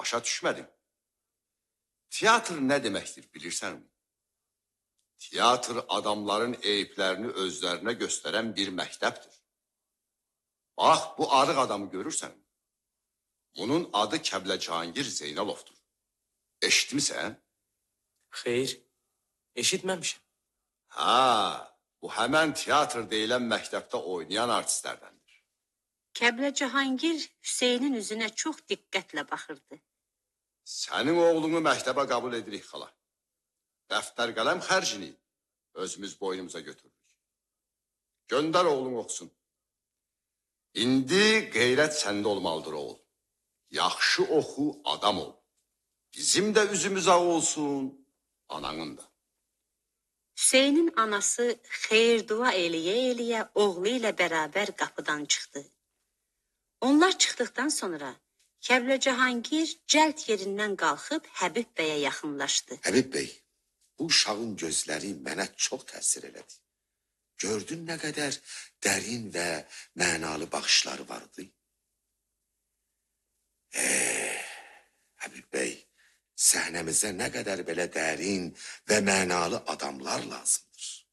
başa düşmədim. Teatr nə deməkdir bilirsənmi? Teatr adamların eyiblərini özlərinə göstərən bir məktəbdir. Bax, bu arıq adamı görürsən. Bunun adı Kəblə Cahangir Zeynalovdur. Eşitmisən? Xeyr, eşitməmişim. Bu həmən teatr deyilən məktəbdə oynayan artistlərdəndir. Kəblə Cahangir Hüseynin üzünə çox diqqətlə baxırdı. Sənin oğlunu məktəbə qəbul edirik, xala. Dəftər qələm xərcini özümüz boynumuza götürürük. Göndər oğlun oxusun. İndi qeyrət səndə olmalıdır oğul. Yaxşı oxu, adam ol. Bizim də üzümüz ağ olsun, ananın da. Hüseynin anası xeyir dua eləyə-eləyə oğlu ilə bərabər qapıdan çıxdı. Onlar çıxdıqdan sonra Kəblə Cahangir cəld yerindən qalxıb Həbib bəyə yaxınlaşdı. Həbib bəy, bu uşağın gözləri mənə çox təsir elədi. Gördün nə qədər dərin və mənalı baxışları vardı. Həbib bəy, səhnəmizə nə qədər belə dərin və mənalı adamlar lazımdır.